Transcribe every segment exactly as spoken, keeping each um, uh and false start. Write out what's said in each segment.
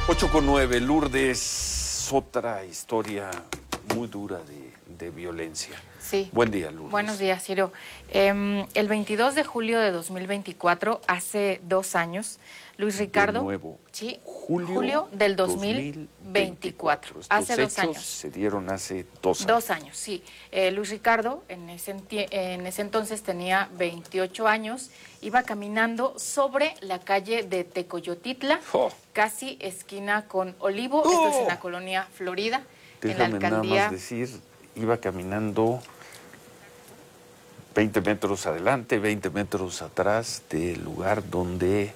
ocho con nueve, Lourdes, otra historia muy dura de, de violencia. Sí. Buen día, Lourdes. Buenos días, Ciro. Eh, el veintidós de julio de dos mil veinticuatro, hace dos años, Luis Ricardo... De nuevo. Sí, Julio, julio del dos mil veinticuatro. Estos Hace hechos dos años. se dieron hace dos años. Dos años, sí. Eh, Luis Ricardo en ese, en ese entonces tenía veintiocho años, iba caminando sobre la calle de Tecoyotitla, Oh. casi esquina con Olivo, Oh. esto es en la colonia Florida, Déjame en la alcaldía. nada más decir, iba caminando veinte metros adelante, veinte metros atrás del lugar donde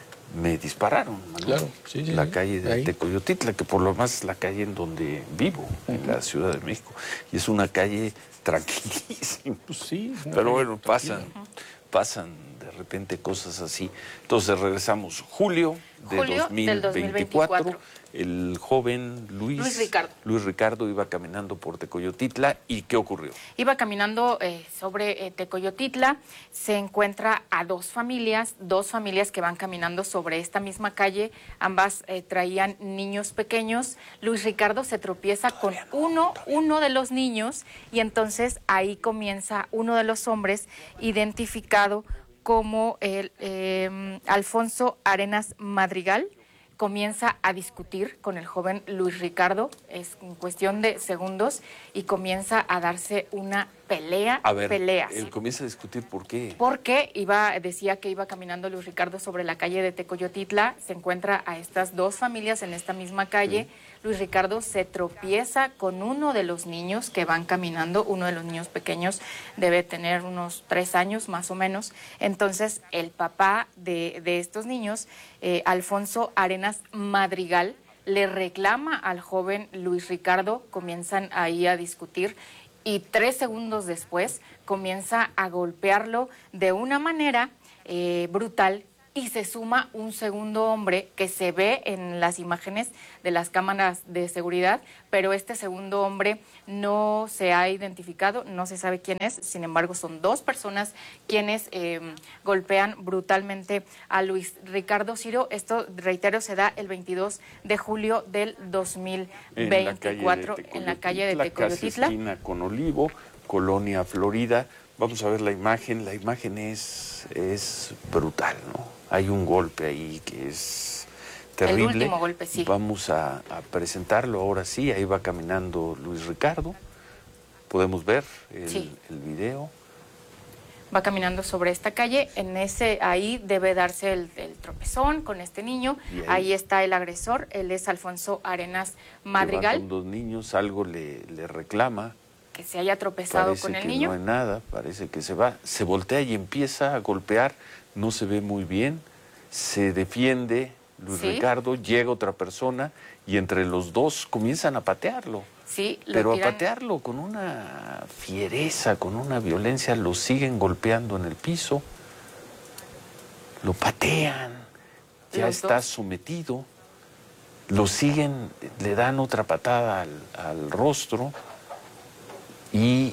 me dispararon, Manuel. Claro, sí, sí, la sí, calle de ahí. Tecoyotitla, que por lo más es la calle en donde vivo, uh-huh. en la Ciudad de México. Y es una calle tranquilísima. Pues sí, una pero calle bueno, pasan, tranquila. pasan de repente cosas así. Entonces regresamos, julio de Julio dos mil veinticuatro, del dos mil veinticuatro. El joven Luis, Luis Ricardo. Luis Ricardo iba caminando por Tecoyotitla. ¿Y qué ocurrió? Iba caminando eh, sobre eh, Tecoyotitla, se encuentra a dos familias, dos familias que van caminando sobre esta misma calle, ambas eh, traían niños pequeños. Luis Ricardo se tropieza con uno, uno de los niños y entonces ahí comienza uno de los hombres identificado como el eh, Alfonso Arenas Madrigal. Comienza a discutir con el joven Luis Ricardo, es en cuestión de segundos, y comienza a darse una pelea. A ver, pelea, él ¿sí? comienza a discutir por qué. Porque iba, decía que iba caminando Luis Ricardo sobre la calle de Tecoyotitla, se encuentra a estas dos familias en esta misma calle. Sí. Luis Ricardo se tropieza con uno de los niños que van caminando, uno de los niños pequeños debe tener unos tres años más o menos. Entonces el papá de, de estos niños, eh, Alfonso Arenas Madrigal, le reclama al joven Luis Ricardo, comienzan ahí a discutir y tres segundos después comienza a golpearlo de una manera eh, brutal. Y se suma un segundo hombre que se ve en las imágenes de las cámaras de seguridad, pero este segundo hombre no se ha identificado, no se sabe quién es. Sin embargo, son dos personas quienes eh, golpean brutalmente a Luis Ricardo. Ciro, esto, reitero, se da el veintidós de julio del dos mil veinticuatro en la calle de Tecoyotitla. Esquina con Olivo, Colonia Florida. Vamos a ver la imagen. La imagen es, es brutal, ¿no? Hay un golpe ahí que es terrible. El último golpe, sí. Vamos a, a presentarlo ahora sí. Ahí va caminando Luis Ricardo. Podemos ver el, sí. el video. Va caminando sobre esta calle. En ese, ahí debe darse el, el tropezón con este niño. Ahí, ahí está el agresor. Él es Alfonso Arenas Madrigal. Que va con dos niños, algo le, le reclama. Que se haya tropezado parece con el que niño. No hay nada, parece que se va, se voltea y empieza a golpear, no se ve muy bien, se defiende Luis ¿Sí? Ricardo, llega otra persona y entre los dos comienzan a patearlo. Sí, lo pero tiran... a patearlo con una fiereza, con una violencia, lo siguen golpeando en el piso, lo patean, ya los está dos. sometido, lo siguen, le dan otra patada al, al rostro. Y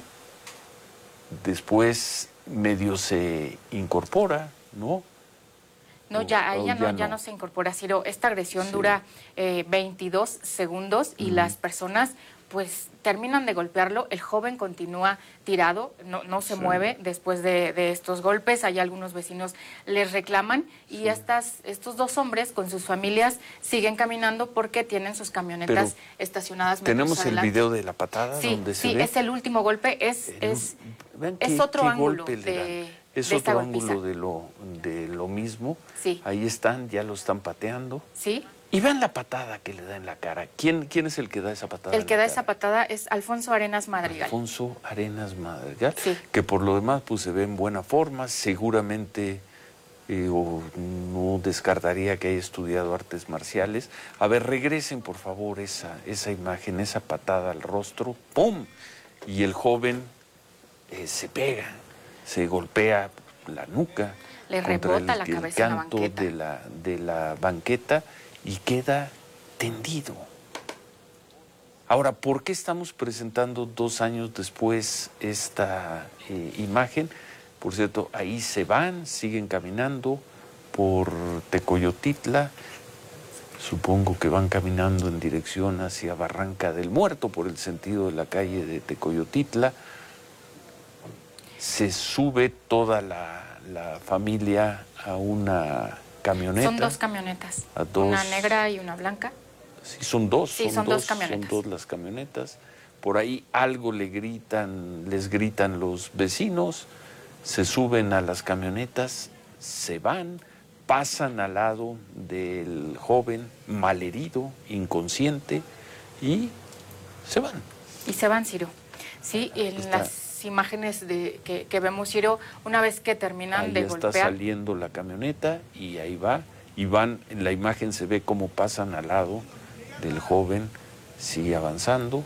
después medio se incorpora, ¿no? No, ya, ahí ya, ya, no, no. ya no se incorpora, Ciro. Esta agresión sí. dura eh, veintidós segundos y mm. las personas pues terminan de golpearlo. El joven continúa tirado, no, no se sí. mueve después de, de estos golpes. Hay algunos vecinos les reclaman y sí. estas, estos dos hombres con sus familias siguen caminando porque tienen sus camionetas Pero estacionadas. ¿Tenemos adelante. el video de la patada? Sí, donde se sí, ve? es el último golpe, es, el, es, es qué, otro qué ángulo golpe de, Es de otro esta ángulo de lo, de lo mismo. Sí. Ahí están, ya lo están pateando. Sí. Y vean la patada que le da en la cara. ¿Quién, quién es el que da esa patada? El que da esa patada es Alfonso Arenas Madrigal. Alfonso Arenas Madrigal, sí. que por lo demás pues se ve en buena forma, seguramente eh, o no descartaría que haya estudiado artes marciales. A ver, regresen por favor esa, esa imagen, esa patada al rostro, ¡pum! Y el joven eh, se pega, se golpea la nuca. Le contra rebota el, la cabeza el canto en la banqueta. de la, de la banqueta y queda tendido. Ahora, ¿por qué estamos presentando dos años después esta eh, imagen? Por cierto, ahí se van, siguen caminando por Tecoyotitla, Supongo que van caminando en dirección hacia Barranca del Muerto por el sentido de la calle de Tecoyotitla. Se sube toda la, la familia a una camioneta. Son dos camionetas, a dos, una negra y una blanca. Sí, son dos. Sí, son, son dos, dos camionetas. Son dos las camionetas. Por ahí algo le gritan, les gritan los vecinos, se suben a las camionetas, se van, pasan al lado del joven malherido, inconsciente, y se van. Y se van, Ciro. Sí, en Está, las imágenes de, que, que vemos, Ciro, una vez que terminan ahí de está golpear... saliendo la camioneta y ahí va, y van, en la imagen se ve cómo pasan al lado del joven, sigue avanzando,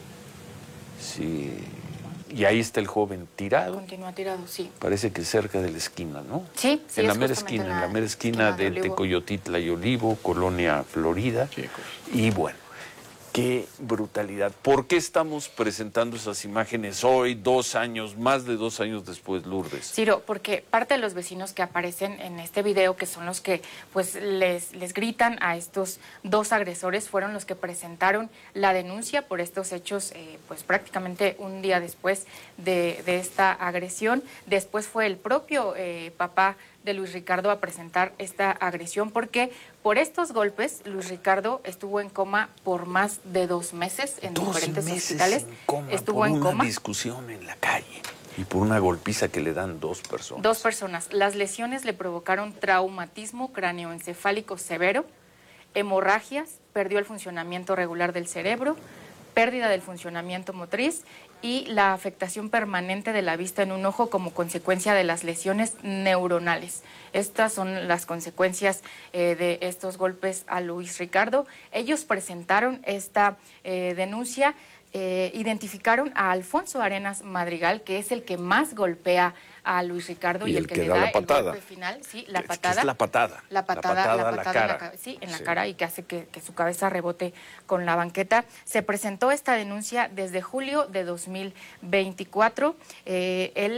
sí, y ahí está el joven tirado. Continúa tirado, sí. Parece que cerca de la esquina, ¿no? Sí, sí. En la es mera justamente esquina, en en la mera esquina, esquina de, de Tecoyotitla y Olivo, Colonia Florida. Chicos. Y bueno, qué brutalidad. ¿Por qué estamos presentando esas imágenes hoy, dos años, más de dos años después, Lourdes? Ciro, porque parte de los vecinos que aparecen en este video, que son los que pues les, les gritan a estos dos agresores, fueron los que presentaron la denuncia por estos hechos, eh, pues prácticamente un día después de, de esta agresión. Después fue el propio eh, papá de Luis Ricardo a presentar esta agresión, porque por estos golpes Luis Ricardo estuvo en coma por más de dos meses en dos diferentes meses hospitales. En coma, estuvo por en una coma. discusión en la calle y por una golpiza que le dan dos personas. Dos personas. Las lesiones le provocaron traumatismo cráneoencefálico severo, hemorragias, perdió el funcionamiento regular del cerebro, pérdida del funcionamiento motriz y la afectación permanente de la vista en un ojo como consecuencia de las lesiones neuronales. Estas son las consecuencias eh, de estos golpes a Luis Ricardo. Ellos presentaron esta eh, denuncia, eh, identificaron a Alfonso Arenas Madrigal, que es el que más golpea a Luis Ricardo y, y el, el que, que le da da la patada. el golpe final, sí, la Es patada. que es la patada. La patada, la patada, la a la patada en la, cara. sí, en la Sí. cara y que hace que, que su cabeza rebote con la banqueta. Se presentó esta denuncia desde julio de dos mil veinticuatro. Eh, él